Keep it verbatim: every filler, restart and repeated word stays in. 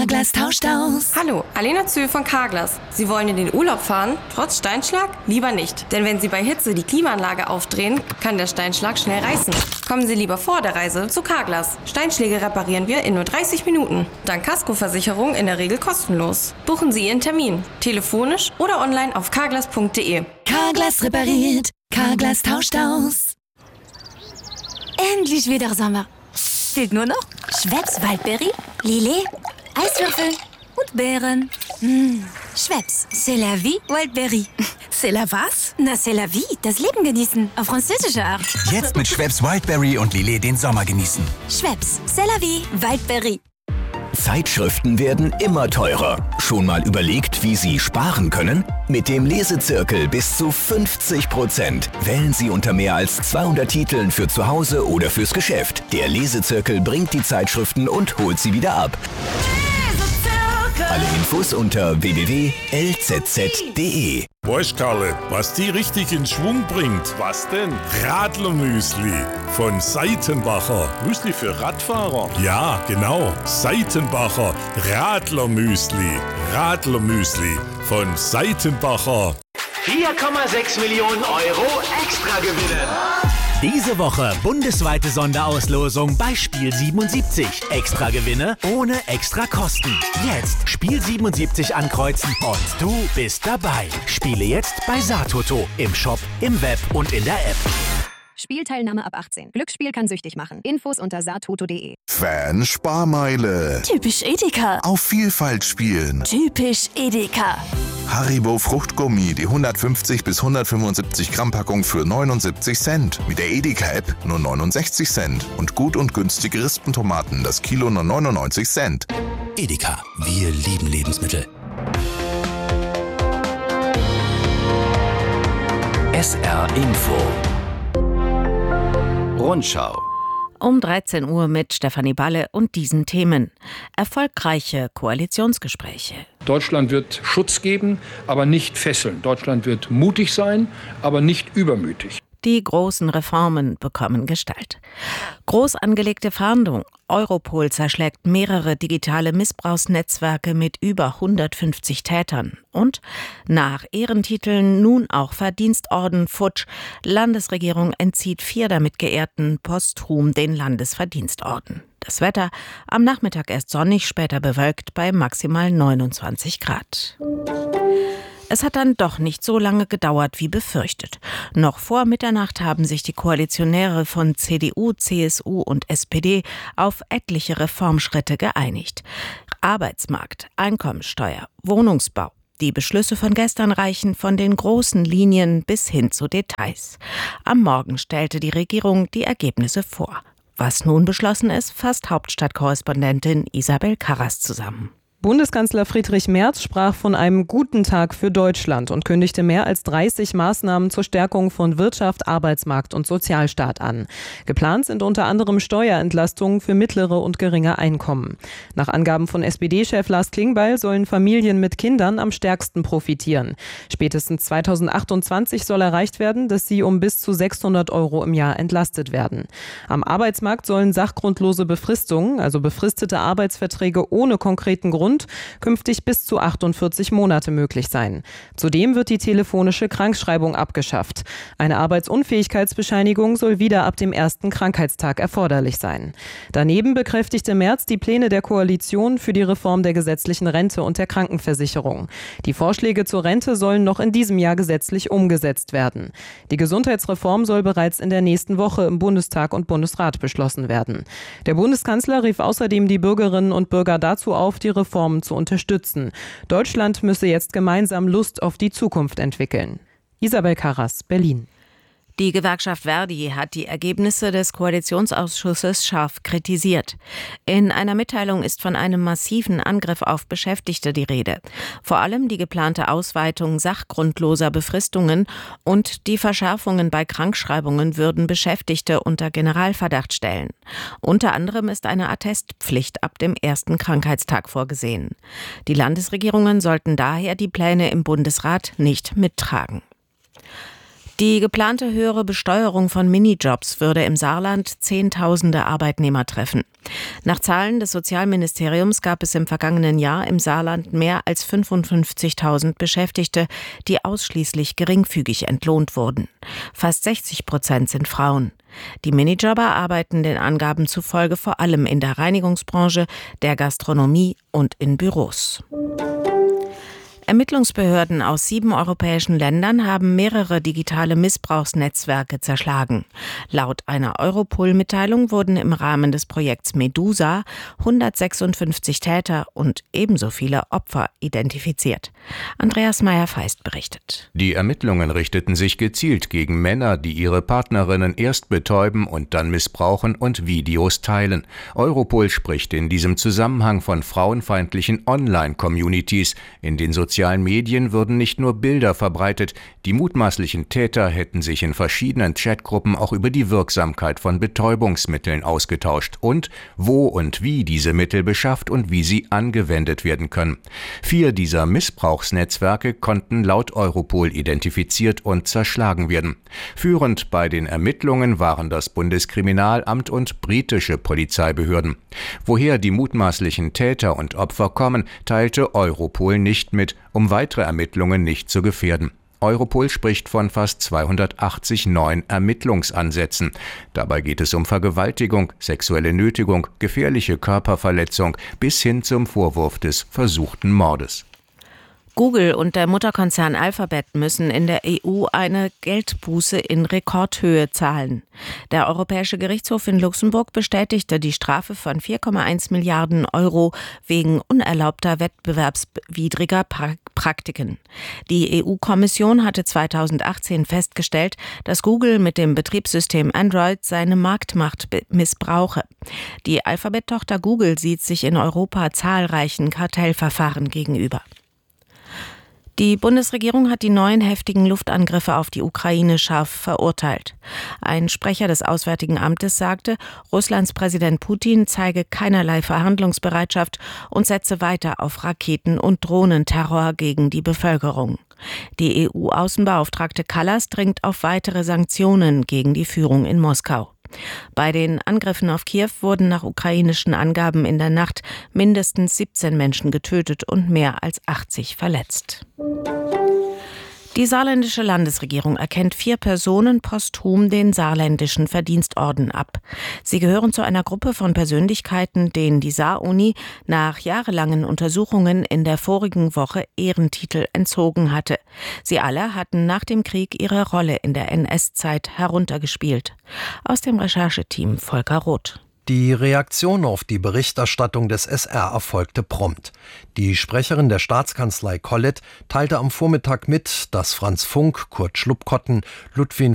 Carglass tauscht aus. Hallo, Alena Zöhl von Carglass. Sie wollen in den Urlaub fahren? Trotz Steinschlag? Lieber nicht. Denn wenn Sie bei Hitze die Klimaanlage aufdrehen, kann der Steinschlag schnell reißen. Kommen Sie lieber vor der Reise zu Carglass. Steinschläge reparieren wir in nur dreißig Minuten. Dank Kaskoversicherung in der Regel kostenlos. Buchen Sie Ihren Termin. Telefonisch oder online auf carglass punkt de. Carglass repariert. Carglass tauscht aus. Endlich wieder Sommer. Fehlt nur noch Schweppes Waldberry, Lillet, Eiswürfel und Beeren. Mmh. Schweppes, c'est la vie, Waldberry. C'est la was? Na, c'est la vie, das Leben genießen, auf französische Art. Jetzt mit Schweppes Wildberry und Lillet den Sommer genießen. Schweppes, c'est la vie, Waldberry. Zeitschriften werden immer teurer. Schon mal überlegt, wie Sie sparen können? Mit dem Lesezirkel bis zu fünfzig Prozent. Wählen Sie unter mehr als zweihundert Titeln für zu Hause oder fürs Geschäft. Der Lesezirkel bringt die Zeitschriften und holt sie wieder ab. Alle Infos unter w w w punkt l z z punkt d e. Weißt Karle, was die richtig in Schwung bringt? Was denn? Radlermüsli von Seitenbacher. Müsli für Radfahrer? Ja, genau. Seitenbacher Radlermüsli. Radlermüsli von Seitenbacher. vier Komma sechs Millionen Euro extra gewinnen. Diese Woche bundesweite Sonderauslosung bei Spiel siebenundsiebzig. Extra Gewinne ohne extra Kosten. Jetzt Spiel siebenundsiebzig ankreuzen und du bist dabei. Spiele jetzt bei Satoto im Shop, im Web und in der App. Spielteilnahme ab achtzehn. Glücksspiel kann süchtig machen. Infos unter satoto punkt de. Fan-Sparmeile. Typisch Edeka. Auf Vielfalt spielen. Typisch Edeka. Haribo Fruchtgummi, die hundertfünfzig bis hundertfünfundsiebzig Gramm Packung für neunundsiebzig Cent. Mit der Edeka-App nur neunundsechzig Cent. Und gut und günstige Rispentomaten, das Kilo nur neunundneunzig Cent. Edeka, wir lieben Lebensmittel. S R Info. Rundschau. Um dreizehn Uhr mit Stefanie Balle und diesen Themen. Erfolgreiche Koalitionsgespräche. Deutschland wird Schutz geben, aber nicht fesseln. Deutschland wird mutig sein, aber nicht übermütig. Die großen Reformen bekommen Gestalt. Groß angelegte Fahndung. Europol zerschlägt mehrere digitale Missbrauchsnetzwerke mit über hundertfünfzig Tätern. Und nach Ehrentiteln nun auch Verdienstorden futsch. Landesregierung entzieht vier damit Geehrten posthum den Landesverdienstorden. Das Wetter am Nachmittag erst sonnig, später bewölkt bei maximal neunundzwanzig Grad. Es hat dann doch nicht so lange gedauert wie befürchtet. Noch vor Mitternacht haben sich die Koalitionäre von C D U, C S U und S P D auf etliche Reformschritte geeinigt. Arbeitsmarkt, Einkommensteuer, Wohnungsbau. Die Beschlüsse von gestern reichen von den großen Linien bis hin zu Details. Am Morgen stellte die Regierung die Ergebnisse vor. Was nun beschlossen ist, fasst Hauptstadtkorrespondentin Isabel Karras zusammen. Bundeskanzler Friedrich Merz sprach von einem guten Tag für Deutschland und kündigte mehr als dreißig Maßnahmen zur Stärkung von Wirtschaft, Arbeitsmarkt und Sozialstaat an. Geplant sind unter anderem Steuerentlastungen für mittlere und geringe Einkommen. Nach Angaben von S P D-Chef Lars Klingbeil sollen Familien mit Kindern am stärksten profitieren. Spätestens zweitausendachtundzwanzig soll erreicht werden, dass sie um bis zu sechshundert Euro im Jahr entlastet werden. Am Arbeitsmarkt sollen sachgrundlose Befristungen, also befristete Arbeitsverträge ohne konkreten Grund, künftig bis zu achtundvierzig Monate möglich sein. Zudem wird die telefonische Krankschreibung abgeschafft. Eine Arbeitsunfähigkeitsbescheinigung soll wieder ab dem ersten Krankheitstag erforderlich sein. Daneben bekräftigte Merz die Pläne der Koalition für die Reform der gesetzlichen Rente und der Krankenversicherung. Die Vorschläge zur Rente sollen noch in diesem Jahr gesetzlich umgesetzt werden. Die Gesundheitsreform soll bereits in der nächsten Woche im Bundestag und Bundesrat beschlossen werden. Der Bundeskanzler rief außerdem die Bürgerinnen und Bürger dazu auf, die Reform zu unterstützen. Deutschland müsse jetzt gemeinsam Lust auf die Zukunft entwickeln. Isabel Karras, Berlin. Die Gewerkschaft Verdi hat die Ergebnisse des Koalitionsausschusses scharf kritisiert. In einer Mitteilung ist von einem massiven Angriff auf Beschäftigte die Rede. Vor allem die geplante Ausweitung sachgrundloser Befristungen und die Verschärfungen bei Krankschreibungen würden Beschäftigte unter Generalverdacht stellen. Unter anderem ist eine Attestpflicht ab dem ersten Krankheitstag vorgesehen. Die Landesregierungen sollten daher die Pläne im Bundesrat nicht mittragen. Die geplante höhere Besteuerung von Minijobs würde im Saarland Zehntausende Arbeitnehmer treffen. Nach Zahlen des Sozialministeriums gab es im vergangenen Jahr im Saarland mehr als fünfundfünfzigtausend Beschäftigte, die ausschließlich geringfügig entlohnt wurden. Fast sechzig Prozent sind Frauen. Die Minijobber arbeiten den Angaben zufolge vor allem in der Reinigungsbranche, der Gastronomie und in Büros. Ermittlungsbehörden aus sieben europäischen Ländern haben mehrere digitale Missbrauchsnetzwerke zerschlagen. Laut einer Europol-Mitteilung wurden im Rahmen des Projekts Medusa hundertsechsundfünfzig Täter und ebenso viele Opfer identifiziert. Andreas Meyer-Feist berichtet. Die Ermittlungen richteten sich gezielt gegen Männer, die ihre Partnerinnen erst betäuben und dann missbrauchen und Videos teilen. Europol spricht in diesem Zusammenhang von frauenfeindlichen Online-Communities, in den sozialen sozialen Medien würden nicht nur Bilder verbreitet, die mutmaßlichen Täter hätten sich in verschiedenen Chatgruppen auch über die Wirksamkeit von Betäubungsmitteln ausgetauscht und wo und wie diese Mittel beschafft und wie sie angewendet werden können. Vier dieser Missbrauchsnetzwerke konnten laut Europol identifiziert und zerschlagen werden. Führend bei den Ermittlungen waren das Bundeskriminalamt und britische Polizeibehörden. Woher die mutmaßlichen Täter und Opfer kommen, teilte Europol nicht mit, um weitere Ermittlungen nicht zu gefährden. Europol spricht von fast zweihundertachtzig neuen Ermittlungsansätzen. Dabei geht es um Vergewaltigung, sexuelle Nötigung, gefährliche Körperverletzung bis hin zum Vorwurf des versuchten Mordes. Google und der Mutterkonzern Alphabet müssen in der E U eine Geldbuße in Rekordhöhe zahlen. Der Europäische Gerichtshof in Luxemburg bestätigte die Strafe von vier Komma eins Milliarden Euro wegen unerlaubter wettbewerbswidriger pra- Praktiken. Die E U-Kommission hatte zweitausendachtzehn festgestellt, dass Google mit dem Betriebssystem Android seine Marktmacht be- missbrauche. Die Alphabet-Tochter Google sieht sich in Europa zahlreichen Kartellverfahren gegenüber. Die Bundesregierung hat die neuen heftigen Luftangriffe auf die Ukraine scharf verurteilt. Ein Sprecher des Auswärtigen Amtes sagte, Russlands Präsident Putin zeige keinerlei Verhandlungsbereitschaft und setze weiter auf Raketen- und Drohnenterror gegen die Bevölkerung. Die E U-Außenbeauftragte Kallas dringt auf weitere Sanktionen gegen die Führung in Moskau. Bei den Angriffen auf Kiew wurden nach ukrainischen Angaben in der Nacht mindestens siebzehn Menschen getötet und mehr als achtzig verletzt. Die saarländische Landesregierung erkennt vier Personen posthum den saarländischen Verdienstorden ab. Sie gehören zu einer Gruppe von Persönlichkeiten, denen die Saar-Uni nach jahrelangen Untersuchungen in der vorigen Woche Ehrentitel entzogen hatte. Sie alle hatten nach dem Krieg ihre Rolle in der N S-Zeit heruntergespielt. Aus dem Rechercheteam Volker Roth. Die Reaktion auf die Berichterstattung des S R erfolgte prompt. Die Sprecherin der Staatskanzlei Collett teilte am Vormittag mit, dass Franz Funk, Kurt Schlupkotten, Ludwin